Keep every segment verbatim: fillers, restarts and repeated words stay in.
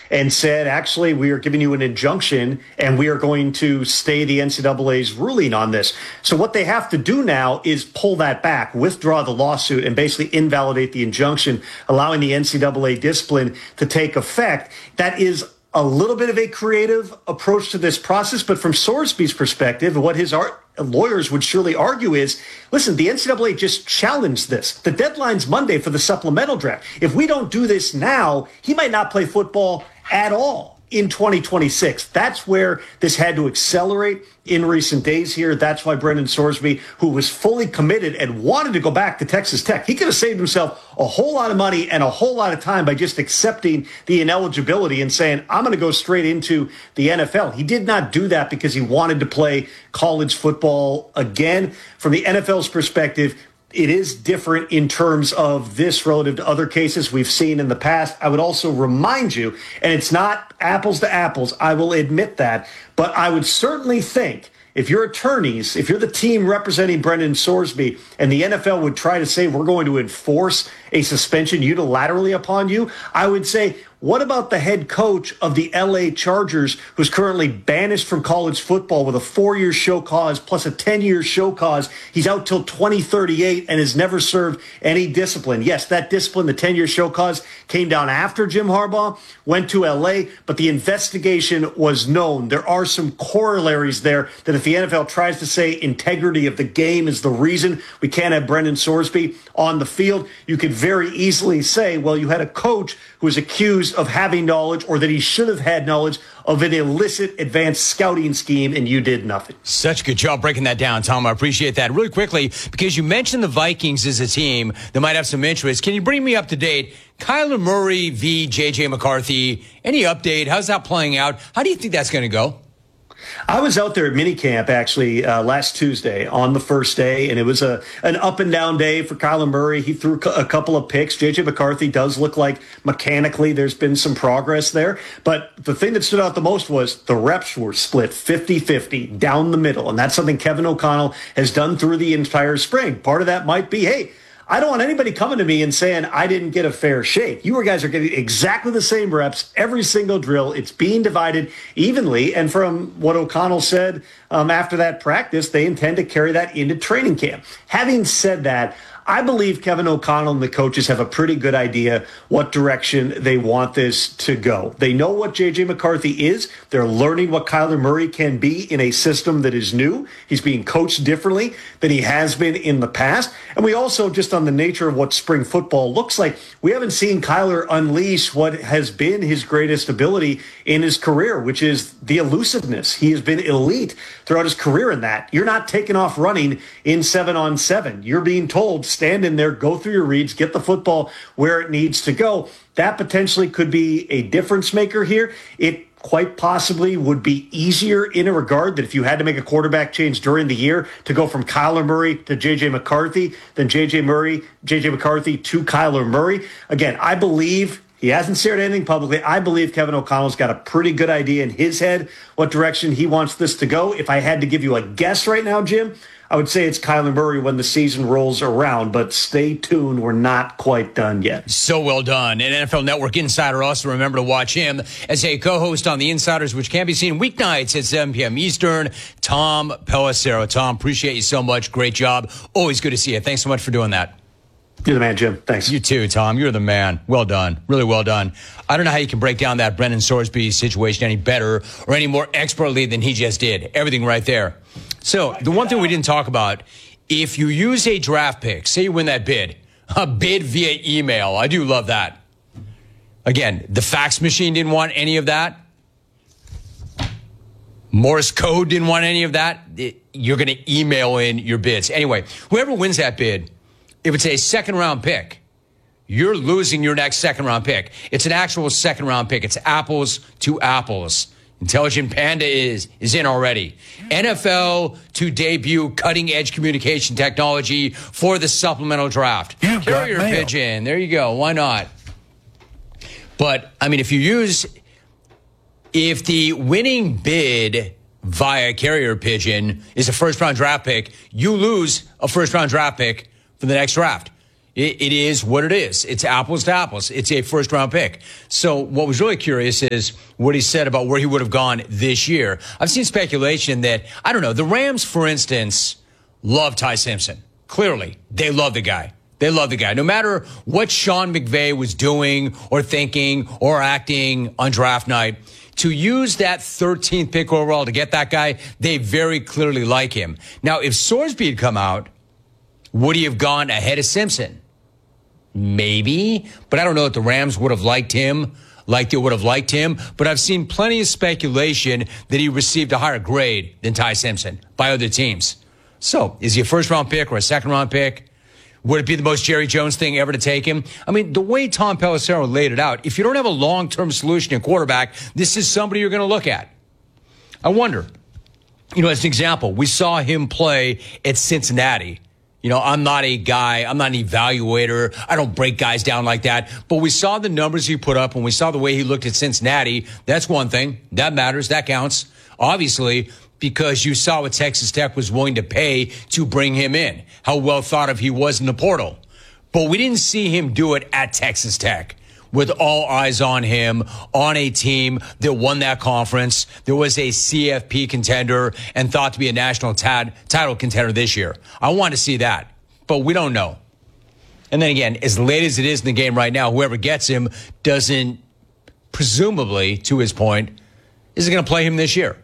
and said, actually, we are giving you an injunction and we are going to stay the N C double A's ruling on this. So what they have to do now is pull that back, withdraw the lawsuit, and basically invalidate the injunction, allowing the N C double A discipline to take effect. That is a little bit of a creative approach to this process, but from Sorsby's perspective, what his art lawyers would surely argue is, listen, the N C double A just challenged this. The deadline's Monday for the supplemental draft. If we don't do this now, he might not play football at all in twenty twenty-six. That's where this had to accelerate in recent days here. That's why Brendan Sorsby, who was fully committed and wanted to go back to Texas Tech, he could have saved himself a whole lot of money and a whole lot of time by just accepting the ineligibility and saying, I'm going to go straight into the N F L. He did not do that because he wanted to play college football again. From the N F L's perspective, it is different in terms of this relative to other cases we've seen in the past. I would also remind you, and it's not apples to apples, I will admit that, but I would certainly think if you're attorneys, if you're the team representing Brendan Sorsby and the N F L would try to say we're going to enforce a suspension unilaterally upon you, I would say, what about the head coach of the L A Chargers, who's currently banished from college football with a four-year show cause plus a ten-year show cause? He's out till twenty thirty-eight and has never served any discipline. Yes, that discipline, the ten-year show cause, came down after Jim Harbaugh went to L A, but the investigation was known. There are some corollaries there that if the N F L tries to say integrity of the game is the reason we can't have Brendan Sorsby on the field, you could very easily say, well, you had a coach who was accused of having knowledge, or that he should have had knowledge of an illicit advanced scouting scheme, and you did nothing. Such a good job breaking that down, Tom. I appreciate that. Really quickly, because you mentioned the Vikings as a team that might have some interest, can you bring me up to date? Kyler Murray v. J J McCarthy, any update? How's that playing out? How do you think that's going to go? I was out there at minicamp actually uh, last Tuesday on the first day, and it was a an up and down day for Kyler Murray. He threw a couple of picks. J J McCarthy does look like mechanically there's been some progress there. But the thing that stood out the most was the reps were split fifty-fifty down the middle, and that's something Kevin O'Connell has done through the entire spring. Part of that might be, hey, I don't want anybody coming to me and saying I didn't get a fair shake. You guys are getting exactly the same reps every single drill. It's being divided evenly. And from what O'Connell said um, after that practice, they intend to carry that into training camp. Having said that, I believe Kevin O'Connell and the coaches have a pretty good idea what direction they want this to go. They know what J J McCarthy is. They're learning what Kyler Murray can be in a system that is new. He's being coached differently than he has been in the past. And we also, just on the nature of what spring football looks like, we haven't seen Kyler unleash what has been his greatest ability in his career, which is the elusiveness. He has been elite throughout his career in that. You're not taking off running in seven on seven. You're being told, stand in there, go through your reads, get the football where it needs to go. That potentially could be a difference maker here. It quite possibly would be easier in a regard that if you had to make a quarterback change during the year to go from Kyler Murray to J J McCarthy than J J Murray, J J McCarthy to Kyler Murray. Again, I believe he hasn't shared anything publicly. I believe Kevin O'Connell's got a pretty good idea in his head what direction he wants this to go. If I had to give you a guess right now, Jim, I would say it's Kyler Murray when the season rolls around, but stay tuned. We're not quite done yet. So well done. And N F L Network insider, also remember to watch him as a co-host on The Insiders, which can be seen weeknights at seven p.m. Eastern. Tom Pelissero. Tom, appreciate you so much. Great job. Always good to see you. Thanks so much for doing that. You're the man, Jim. Thanks. You too, Tom. You're the man. Well done. Really well done. I don't know how you can break down that Brendan Sorsby situation any better or any more expertly than he just did. Everything right there. So the one thing we didn't talk about, if you use a draft pick, say you win that bid, a bid via email. I do love that. Again, the fax machine didn't want any of that. Morse code didn't want any of that. You're going to email in your bids. Anyway, whoever wins that bid, if it's a second round pick, you're losing your next second round pick. It's an actual second round pick. It's apples to apples. Intelligent Panda is is in already. N F L to debut cutting edge communication technology for the supplemental draft. You Carrier pigeon. There you go. Why not? But I mean, if you use, if the winning bid via carrier pigeon is a first round draft pick, you lose a first round draft pick for the next draft. It, it is what it is. It's apples to apples. It's a first round pick. So what was really curious is what he said about where he would have gone this year. I've seen speculation that, I don't know, the Rams, for instance, love Ty Simpson. Clearly, they love the guy. They love the guy. No matter what Sean McVay was doing or thinking or acting on draft night, to use that thirteenth pick overall to get that guy, they very clearly like him. Now, if Sorsby had come out, would he have gone ahead of Simpson? Maybe, but I don't know if the Rams would have liked him like they would have liked him. But I've seen plenty of speculation that he received a higher grade than Ty Simpson by other teams. So, is he a first-round pick or a second-round pick? Would it be the most Jerry Jones thing ever to take him? I mean, the way Tom Pelissero laid it out, if you don't have a long-term solution in quarterback, this is somebody you're going to look at. I wonder, you know, as an example, we saw him play at Cincinnati. You know, I'm not a guy, I'm not an evaluator. I don't break guys down like that. But we saw the numbers he put up and we saw the way he looked at Cincinnati. That's one thing. That matters. That counts. Obviously, because you saw what Texas Tech was willing to pay to bring him in, how well thought of he was in the portal. But we didn't see him do it at Texas Tech with all eyes on him, on a team that won that conference. There was a C F P contender and thought to be a national tad, title contender this year. I want to see that, but we don't know. And then again, as late as it is in the game right now, whoever gets him doesn't, presumably, to his point, isn't going to play him this year.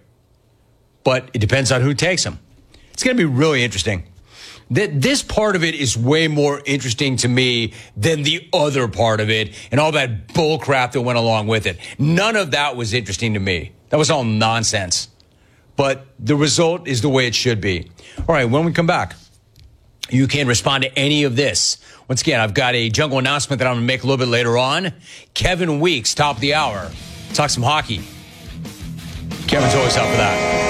But it depends on who takes him. It's going to be really interesting. This part of it is way more interesting to me than the other part of it and all that bull crap that went along with it. None of that was interesting to me. That was all nonsense. But the result is the way it should be. All right, when we come back, you can respond to any of this. Once again, I've got a jungle announcement that I'm going to make a little bit later on. Kevin Weeks, top of the hour. Talk some hockey. Kevin's always up for that.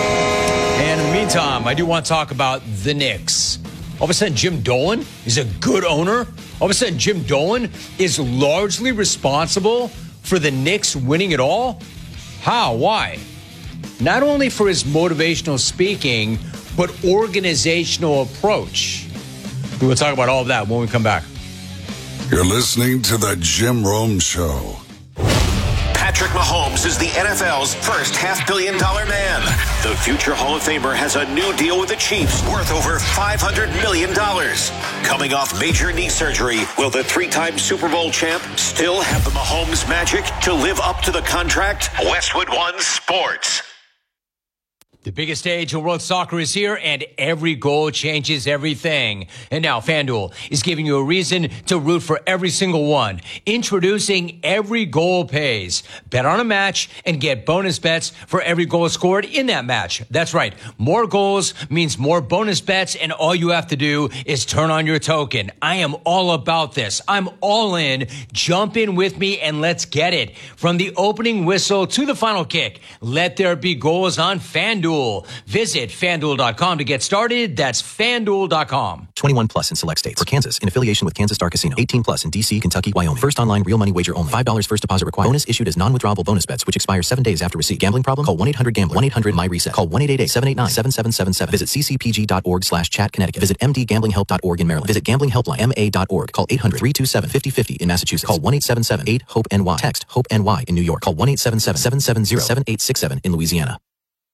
And in the meantime, I do want to talk about the Knicks. All of a sudden, Jim Dolan is a good owner. All of a sudden, Jim Dolan is largely responsible for the Knicks winning it all. How? Why? Not only for his motivational speaking, but organizational approach. We will talk about all of that when we come back. You're listening to The Jim Rome Show. Patrick Mahomes is the N F L's first half-billion dollar man. The future Hall of Famer has a new deal with the Chiefs worth over five hundred million dollars. Coming off major knee surgery, will the three-time Super Bowl champ still have the Mahomes magic to live up to the contract? Westwood One Sports. The biggest stage in world soccer is here, and every goal changes everything. And now FanDuel is giving you a reason to root for every single one. Introducing Every Goal Pays. Bet on a match and get bonus bets for every goal scored in that match. That's right. More goals means more bonus bets, and all you have to do is turn on your token. I am all about this. I'm all in. Jump in with me and let's get it. From the opening whistle to the final kick, let there be goals on FanDuel. Visit FanDuel dot com to get started. That's FanDuel dot com. twenty-one plus in select states. For Kansas, in affiliation with Kansas Star Casino. eighteen plus in D C, Kentucky, Wyoming. First online real money wager only. five dollars first deposit required. Bonus issued as non-withdrawable bonus bets, which expire seven days after receipt. Gambling problem? Call one eight hundred gambler. one eight hundred my reset. Call one eight eight eight, seven eight nine, seven seven seven seven. Visit c c p g dot org slash chat Connecticut. Visit m d gambling help dot org in Maryland. Visit gambling helpline m a dot org. Call eight hundred, three two seven, five oh five oh in Massachusetts. Call one eight seven seven, eight, hope N Y. Text HOPE-N Y in New York. Call one eight seven seven, seven seven zero, seven eight six seven in Louisiana.